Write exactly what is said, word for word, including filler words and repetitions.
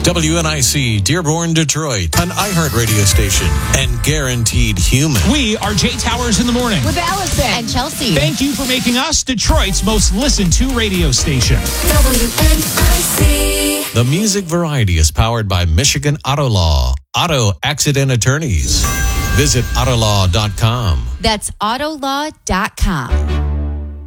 W N I C, Dearborn, Detroit, an iHeart radio station, and guaranteed human. We are Jay Towers in the morning. With Allison and Chelsea. Thank you for making us Detroit's most listened to radio station. W N I C. The Music Variety is powered by Michigan Auto Law, auto accident attorneys. Visit autolaw dot com. That's autolaw dot com.